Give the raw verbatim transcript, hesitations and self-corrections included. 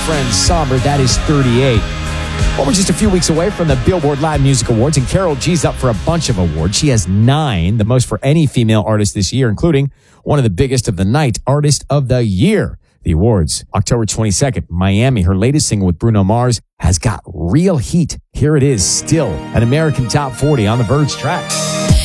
Girlfriend Somber, that is thirty-eight. Well, we're just a few weeks away from the Billboard Latin Music Awards, and Karol G's up for a bunch of awards. She has nine, the most for any female artist this year, including one of the biggest of the night, Artist of the Year. The awards, October twenty-second, Miami. Her latest single with Bruno Mars has got real heat. Here it is, Still, an American Top forty on the Verge track.